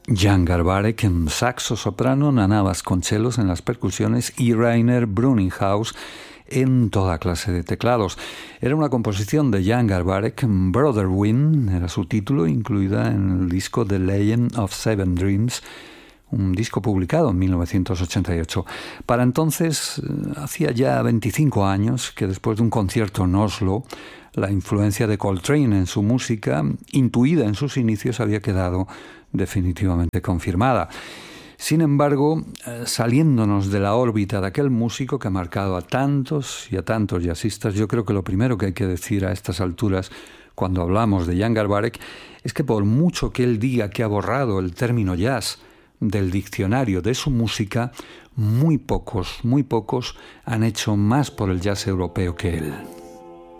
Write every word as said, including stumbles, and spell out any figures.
Jan Garbarek en saxo soprano, Nana Vasconcelos en las percusiones y Rainer Bruninghaus en toda clase de teclados. Era una composición de Jan Garbarek, Brother Wind era su título, incluida en el disco The Legend of Seven Dreams, un disco publicado en mil novecientos ochenta y ocho. Para entonces, hacía ya veinticinco años que después de un concierto en Oslo, la influencia de Coltrane en su música, intuida en sus inicios, había quedado definitivamente confirmada. Sin embargo, saliéndonos de la órbita de aquel músico que ha marcado a tantos y a tantos jazzistas, yo creo que lo primero que hay que decir a estas alturas, cuando hablamos de Jan Garbarek, es que por mucho que él diga que ha borrado el término jazz del diccionario de su música, muy pocos, muy pocos han hecho más por el jazz europeo que él.